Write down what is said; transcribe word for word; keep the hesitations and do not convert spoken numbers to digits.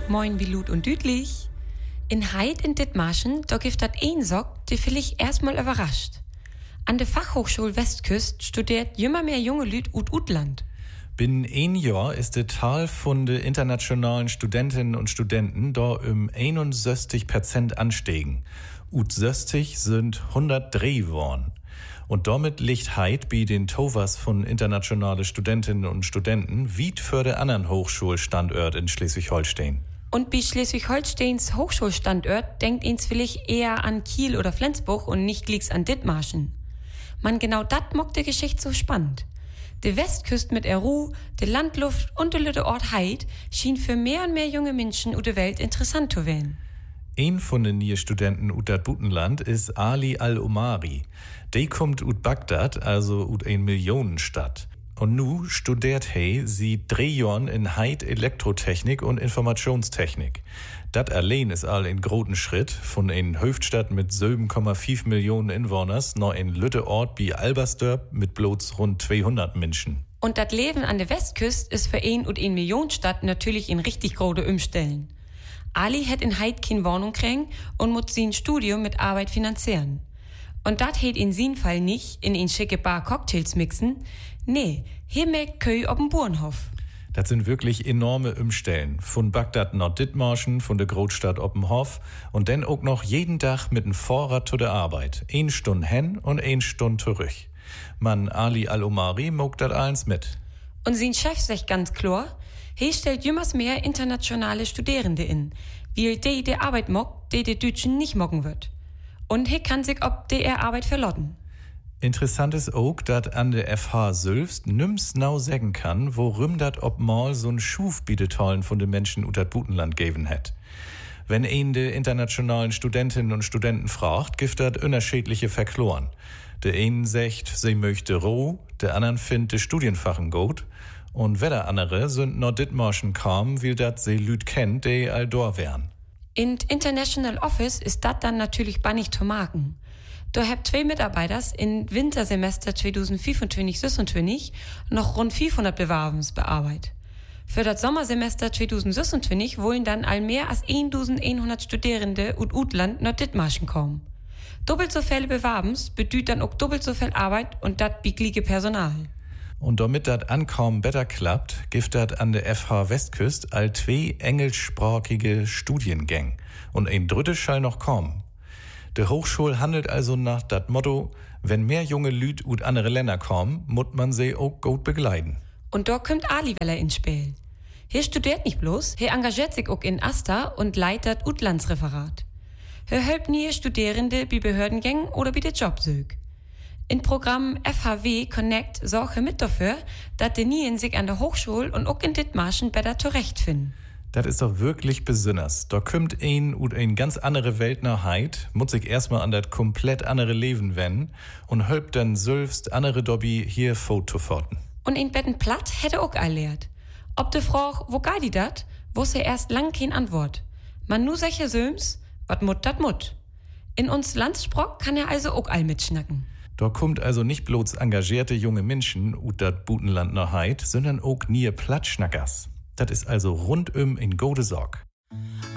Moin, wie Lut und Düdlich. In Heid in Dithmarschen, da gibt dat een Sock, die vielleicht erstmal überrascht. An der Fachhochschule Westküst studiert immer mehr junge Lüd ut Utland. Binnen ein Jahr ist die Zahl von den internationalen Studentinnen und Studenten da um einundsechzig Prozent ansteigen. Ut sechzig sind hundertdrei geworden. Und damit liegt Heid bei den Tovas von internationalen Studentinnen und Studenten weit für den anderen Hochschulstandort in Schleswig-Holstein. Und bei Schleswig-Holsteins Hochschulstandort denkt ins vielleicht eher an Kiel oder Flensburg und nicht gleich an Dithmarschen. Man, genau dat mock de Geschichte so spannend. De Westküst mit er Ruhe, de Landluft und de lütte Ort Heid schien für mehr und mehr junge Menschen ut de Welt interessant zu werden. Ein von den neuen Studenten ut dat Butenland ist Ali Al-Omari. Der kommt ut Bagdad, also ut ein Millionenstadt. Und nu studiert he sie drei Jahren in Heid Elektrotechnik und Informationstechnik. Dat allein ist all ein großen Schritt von ein Höftstadt mit sieben Komma fünf Millionen Inwoners noch ein lütte Ort wie Albersdorp mit bloß rund zweihundert Menschen. Und dat Leben an der Westküst ist für ein und ein Millionenstadt natürlich in richtig große Umstellen. Ali hat in Heid kein Wohnung kriegen und muss sein Studium mit Arbeit finanzieren. Und dat hat in sin Fall nicht in ein schicke Bar Cocktails mixen. Nee, hier merkt Köy ob'n Burenhof. Das sind wirklich enorme Umstellen. Von Bagdad nach Dithmarschen, von der Großstadt ob'n Hof und dann auch noch jeden Tag mit dem Fahrrad zu der Arbeit. Ein Stunde hin und ein Stunde zurück. Man Ali Al-Omari mogt dat eins mit. Und sein Chef sagt ganz klar, he stellt jümmers mehr internationale Studierende in, weil die die Arbeit mockt, die die Deutschen nicht mocken wird. Und he kann sich ob die er Arbeit verlotten. Interessant ist auch, dass an der F H selbst nimm's nau sagen kann, worum dat ob mal so'n Schuf bietetollen von den Menschen ut dat Butenland geben hat. Wenn ein de internationalen Studentinnen und Studenten fragt, gibt dat unterschiedliche Verkloren. Der einen sagt, sie möchte roh, der anderen findet de Studienfachen gut und wieder andere sind noch Dithmarschen kaum, weil dat sie Lüd kennt, die all dor wären. In International Office ist dat dann natürlich bannig zu marken. Da habt zwei Mitarbeiter in Wintersemester zweitausendfünfundzwanzig sechsundzwanzig noch rund fünfhundert Bewerbens bearbeitet. Für das Sommersemester zweitausendsechsundzwanzig wollen dann all mehr als eintausendeinhundert Studierende ut Utland nach Dithmarschen kommen. Doppelt so viele Bewerbens bedeutet dann auch doppelt so viel Arbeit und dat biglige Personal. Und damit dat Ankommen besser klappt, gibt dat an der F H Westküst all zwei englischsprachige Studiengänge. Und ein drittes soll noch kommen. Die Hochschule handelt also nach dat Motto, wenn mehr junge Lüd ut andere Länder kommen, muss man sie auch gut begleiten. Und da kommt Ali Weller ins Spiel. Er studiert nicht bloß, er engagiert sich auch in AStA und leitet Utlandsreferat. Er hilft nie Studierende bei Behördengängen oder bei der Jobsuche. In Programm F H W Connect sorge mit dafür, dass die Nien sich an der Hochschule und auch in Dithmarschen besser zurechtfinden. Das ist doch wirklich besonders. Da kommt ein und ein ganz andere Welt nach Heid, muss sich erstmal an das komplett andere Leben wenden und hilft dann selbst andere Dobby hier fortzufahren. Und in Betten platt hätte auch erlehrt. Ob de Frage, wo geht die dat, wusste erst lang kein Antwort. Man nu seche Söms, wat mut dat mut. In uns Landsprock kann er also auch all mitschnacken. Da kommt also nicht bloß engagierte junge Menschen ut dat Butenland nach Heid, sondern auch nie Plattschnackers. Das ist also rundum in gute Sorg.